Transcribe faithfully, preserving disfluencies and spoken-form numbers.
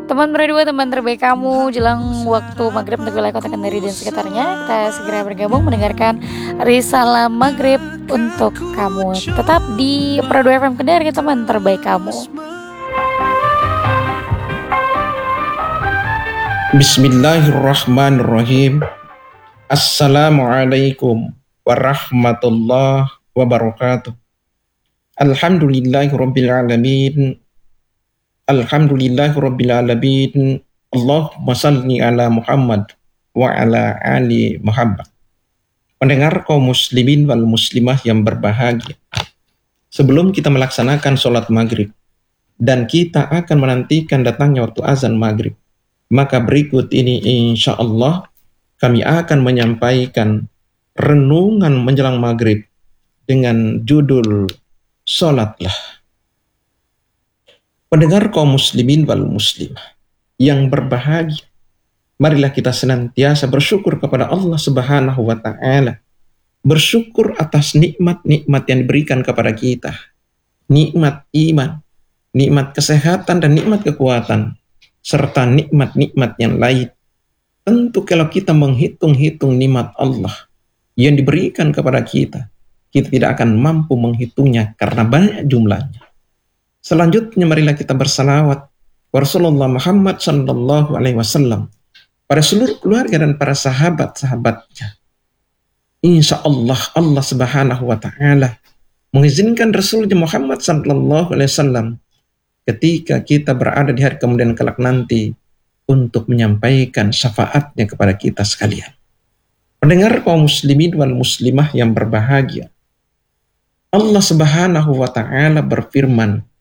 Teman berdua, teman terbaik kamu jelang waktu maghrib untuk wilayah Kota Kendari dan sekitarnya. Kita segera bergabung mendengarkan Risalah Maghrib untuk kamu. Tetap di Prado F M Kendari, teman terbaik kamu. Bismillahirrahmanirrahim. Assalamualaikum warahmatullahi wabarakatuh. Alhamdulillahirabbil alamin. Alhamdulillahirabbil alamin. Allahumma shalli ala Muhammad wa ala ali Muhammad. Pendengar kaum muslimin wal muslimah yang berbahagia, sebelum kita melaksanakan sholat maghrib dan kita akan menantikan datangnya waktu azan maghrib, maka berikut ini insya Allah kami akan menyampaikan renungan menjelang maghrib dengan judul Sholatlah. Pendengar kaum muslimin wal muslimah yang berbahagia, marilah kita senantiasa bersyukur kepada Allah Subhanahu wa Ta'ala. Bersyukur atas nikmat-nikmat yang diberikan kepada kita, nikmat iman, nikmat kesehatan dan nikmat kekuatan, serta nikmat-nikmat yang lain. Tentu kalau kita menghitung-hitung nikmat Allah yang diberikan kepada kita, kita tidak akan mampu menghitungnya karena banyak jumlahnya. Selanjutnya marilah kita bersalawat Rasulullah Muhammad sallallahu alaihi wasallam pada seluruh keluarga dan para sahabat-sahabatnya. Insya Allah Allah Subhanahu wa Ta'ala mengizinkan Rasulnya Muhammad sallallahu alaihi wasallam ketika kita berada di hari kemudian kelak nanti untuk menyampaikan syafaatnya kepada kita sekalian. Pendengar kaum muslimin wal muslimah yang berbahagia, Allah Subhanahu wa Ta'ala berfirman